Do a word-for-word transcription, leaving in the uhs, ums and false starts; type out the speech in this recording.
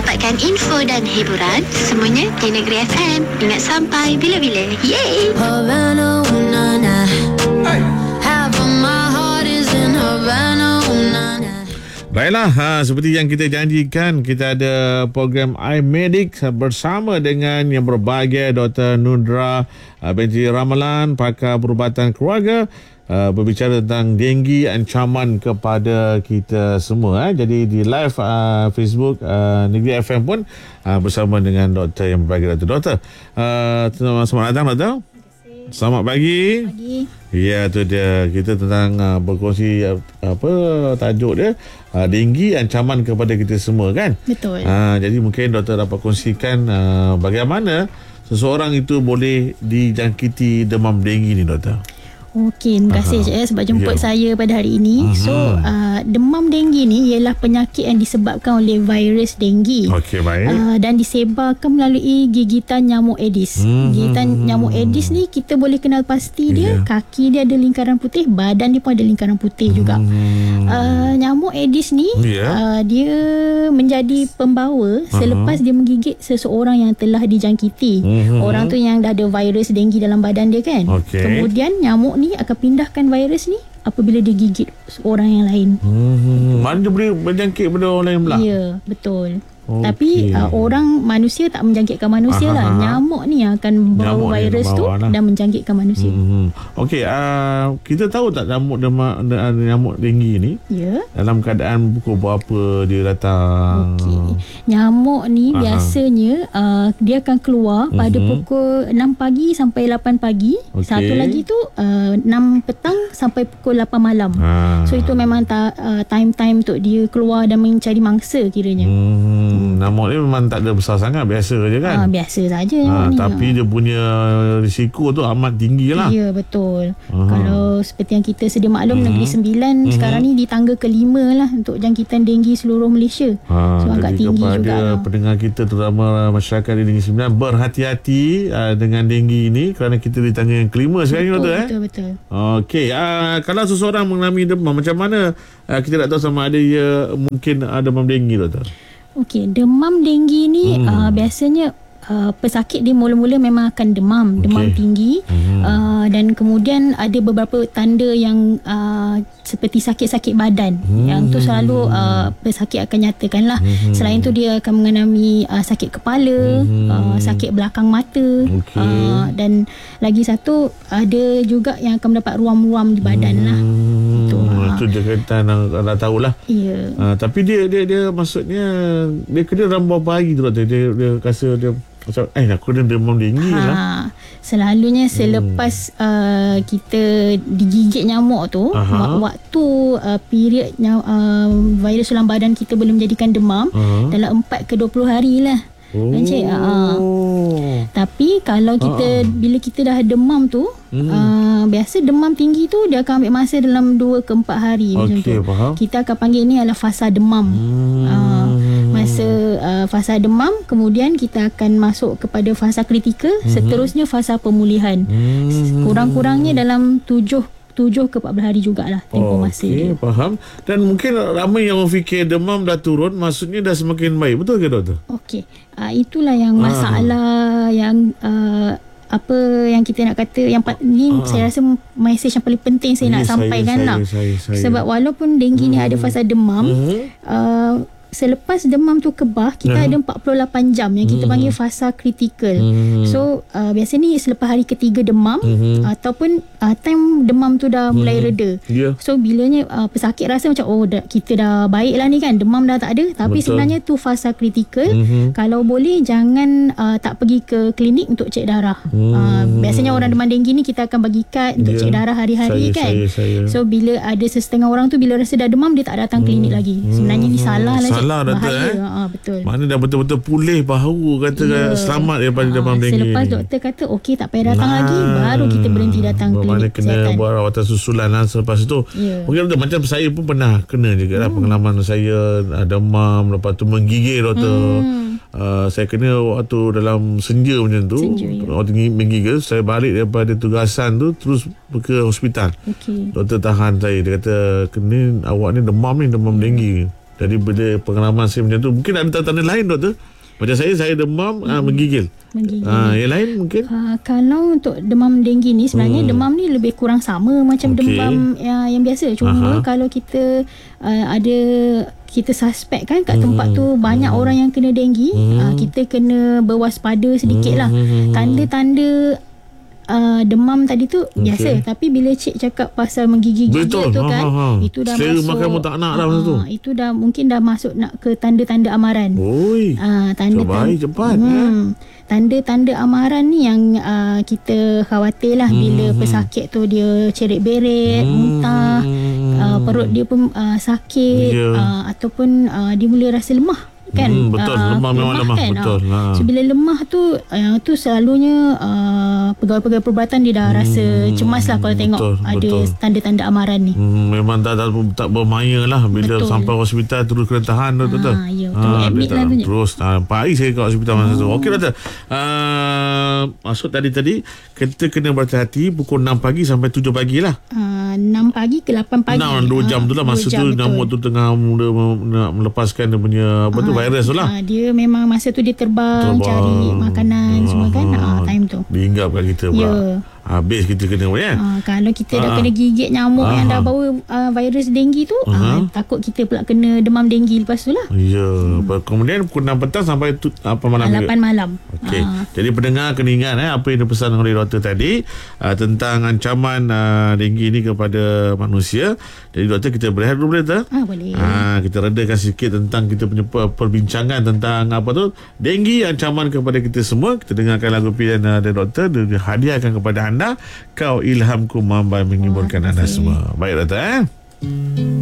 Dapatkan info dan hiburan semuanya di Negeri F M. Ingat sampai bila-bila. Yeay! Havana, ooh, na, na. Hey. Half of my heart is in Havana, ooh, na, na. Baiklah, ha, seperti yang kita janjikan, kita ada program iMedic bersama dengan yang berbahagia Doktor Nundra uh, binti Ramalan, pakar perubatan keluarga, uh, berbicara tentang denggi, ancaman kepada kita semua. Eh. Jadi di live uh, Facebook uh, Negeri F M pun uh, bersama dengan doktor yang berbahagia, Doktor. Doktor, uh, selamat datang, Doktor. Selamat pagi. Pagi. Ya, tu dia. Kita tentang uh, berkongsi uh, apa tajuk dia, uh, denggi, ancaman kepada kita semua, kan? Betul. Uh, jadi mungkin doktor dapat kongsikan uh, bagaimana seseorang itu boleh dijangkiti demam denggi ni, doktor. Okey, terima kasih Cik, eh, sebab jemput Ya. saya pada hari ini. Aha. So, uh, demam denggi ni ialah penyakit yang disebabkan oleh virus denggi. Okey, baik. Uh, dan disebarkan melalui gigitan nyamuk Aedes. Hmm. Gigitan nyamuk Aedes ni kita boleh kenal pasti dia, Ya. kaki dia ada lingkaran putih, badan dia pun ada lingkaran putih juga. Hmm. Uh, nyamuk Aedes ni Ya. uh, dia menjadi pembawa selepas dia menggigit seseorang yang telah dijangkiti. Mhm. Orang tu yang dah ada virus denggi dalam badan dia, kan? Okey. Kemudian nyamuk ni akan pindahkan virus ni apabila dia gigit orang yang lain. Hmm. Mana dia boleh berjangkit pada orang lain pula? Ya, betul. Okey. Tapi uh, orang manusia tak menjangkitkan manusia Aha, lah. aha. Nyamuk ni yang akan bawa Nyamuk ni virus yang tu bawa lah. dan menjangkitkan manusia. Hmm. Okey, uh, kita tahu tak nyamuk demam, nyamuk denggi ni Ya. dalam keadaan pukul berapa dia datang? Okey. Nyamuk ni Aha. biasanya uh, dia akan keluar pada Mhm. pukul enam pagi sampai lapan pagi. Okey. Satu lagi tu uh, enam petang sampai pukul lapan malam. Ha. So itu memang ta, uh, time-time untuk dia keluar dan mencari mangsa kiranya. Hmm, nyamuk ni memang tak ada besar sangat, biasa je Ah, kan? biasa saja Ha, nyamuk ni. tapi dia punya risiko tu amat tinggi lah. Ya, betul. Aha. Kalau seperti yang kita sedia maklum, Mhm. Negeri Sembilan Mhm. sekarang ni di tangga kelima lah untuk jangkitan denggi seluruh Malaysia. Ha, So agak jadi tinggi kepada jugalah. pendengar kita, terutama masyarakat di Negeri Sembilan, berhati-hati uh, dengan denggi ini kerana kita di tangga yang kelima sekarang ni, Betul, doktor, eh? betul, betul. Okey, uh, kalau seseorang mengalami demam, macam mana uh, kita nak tahu sama ada ia mungkin ada demam denggi, doktor? Okey, demam denggi ni Hmm. uh, biasanya uh, pesakit dia mula-mula memang akan demam, Okey. demam tinggi. Hmm. Uh, dan kemudian ada beberapa tanda yang uh, seperti sakit-sakit badan. Hmm. Yang tu selalu uh, pesakit akan nyatakan lah. Hmm. Selain tu dia akan mengalami uh, sakit kepala, Hmm. uh, sakit belakang mata. Okey. Uh, dan lagi satu ada juga yang akan mendapat ruam-ruam di badan lah. Hmm. Itu, ha. Itu dia kata dah, dah tahulah. Ya. Uh, tapi dia dia dia maksudnya dia kena dalam berapa hari tu, doktor? Dia dia rasa dia macam eh aku kena demam denggi lah. Ha, selalunya selepas hmm. uh, kita digigit nyamuk tu, Aha. wak- waktu uh, period nyam, uh, virus dalam badan kita boleh menjadikan demam Aha. dalam empat ke dua puluh hari lah. Oh. Encik, uh, tapi kalau kita Ha. bila kita dah demam tu, Hmm. uh, biasa demam tinggi tu dia akan ambil masa dalam dua ke empat hari macam Okey, tu. faham. Kita akan panggil ni adalah fasa demam. Hmm. Uh, masa uh, fasa demam, kemudian kita akan masuk kepada fasa kritikal, Mhm. seterusnya fasa pemulihan. Hmm. Kurang-kurangnya dalam tujuh tujuh ke empat belas hari jugalah tempoh masa dia. Okey, faham. Dan mungkin ramai yang fikir demam dah turun, maksudnya dah semakin baik. Betul ke, doktor? Okey, uh, itulah yang Ah. masalah yang uh, apa yang kita nak kata yang pa- ni Ah. saya rasa mesej yang paling penting saya Ya, nak saya, sampaikan saya, lah. saya, saya. Sebab walaupun denggi ni ada fasa demam, Mhm. uh, selepas demam tu kebah, kita Mhm. ada empat puluh lapan jam yang kita Mhm. panggil fasa kritikal. Mhm. So uh, biasa ni selepas hari ketiga demam, Mhm. ataupun uh, time demam tu dah mulai Mhm. reda. Ya. So bilanya uh, pesakit rasa macam oh dah, kita dah baik lah ni kan, demam dah tak ada. Tapi Betul. sebenarnya tu fasa kritikal. Mhm. Kalau boleh jangan uh, tak pergi ke klinik untuk cek darah. Hmm. Uh, biasanya orang demam denggi ni kita akan bagi kad untuk Ya. cek darah hari-hari Saya, kan. saya, saya. So bila ada sesetengah orang tu bila rasa dah demam dia tak datang klinik lagi. Sebenarnya ni salah lah. Cik. Salah, doktor, Bahaya. eh? Ha, betul. Mana dah betul-betul pulih bahu, kata Ya. selamat daripada demam Ah, denggi. Selepas ni. doktor kata okey tak payah datang Nah, lagi, baru kita berhenti datang bermakna klinik kena kesihatan. buat rawatan susulan lah selepas itu. Ya. Mungkin doktor, macam saya pun pernah kena juga lah. Hmm. Pengalaman saya uh, demam, lepas tu menggigil, doktor. Hmm. Uh, saya kena waktu dalam senja macam tu. Senja, ya. Waktu menggigil, saya balik daripada tugasan tu terus ke hospital. Okey. Doktor tahan saya. Dia kata, kena awak ni demam ni, demam denggi. daripada pengalaman saya macam tu. Mungkin ada tanda-tanda lain, doktor. Macam saya, saya demam, hmm. uh, menggigil. Menggigil. Uh, yang lain mungkin? Uh, kalau untuk demam denggi ni sebenarnya hmm. demam ni lebih kurang sama macam okay. demam uh, yang biasa. Cuma Aha. kalau kita uh, ada kita suspek kan kat hmm. tempat tu banyak hmm. orang yang kena denggi, hmm. uh, kita kena berwaspada sedikit lah. Hmm. Tanda-tanda Uh, demam tadi tu okay. biasa, tapi bila cik cakap pasal menggigil-gigil tu kan, ha, ha, ha. itu dah Selera masuk makan pun tak nak dah masa tu. Itu dah mungkin dah masuk nak ke tanda-tanda amaran. Oi. Uh, tanda-tanda cepat. Hmm, eh. Tanda-tanda amaran ni yang uh, kita khawatir lah hmm. bila pesakit tu dia cerit-berit, hmm. muntah, uh, perut dia pun uh, sakit yeah. uh, ataupun uh, dia mula rasa lemah. Kan hmm, betul uh, lemah memang lemah, lemah kan? betul ha. So bila lemah tu uh, tu selalunya uh, pegawai-pegawai perubatan dia dah hmm, rasa cemas lah kalau tengok betul, ada betul. tanda-tanda amaran ni. hmm, memang tak, tak, tak bermaya lah bila betul. sampai hospital terus kena tahan tu betul. Ha, ya, ha, admit lah tu terus empat hari saya kat hospital oh. masa tu. Okey doktor, uh, maksud tadi-tadi kita kena berhati-hati pukul enam pagi sampai tujuh pagi lah. uh, enam pagi ke lapan pagi enam, dua jam tu lah masa tu nyamuk tu tengah mula melepaskan dia punya apa tu virus tu lah. Ha, dia memang masa tu dia terbang, terbang. cari makanan ha, semua kan ha, time tu. Diingat kat kita pula. Ya. Habis kita kena ya. Ha, kalau kita dah ha. kena gigit nyamuk ha. yang dah bawa uh, virus denggi tu, ha. Ha, takut kita pula kena demam denggi lepas tu lah. Ya. Hmm. Kemudian pukul enam petang sampai tu, apa malam? lapan malam. Okey. Ha. Jadi pendengar kena ingat eh, apa yang dipesan oleh doktor tadi uh, tentang ancaman uh, denggi ni kepada manusia. Jadi doktor kita berehat dulu boleh tak? Ah, boleh. Ha, kita redakan sikit tentang kita punya perbincangan tentang apa tu denggi, ancaman kepada kita semua. Kita dengarkan lagu pilihan uh, dari doktor, dia hadiahkan kepada anda. Kau ilhamku mambai menghiburkan oh, anda semua. Baik doktor eh.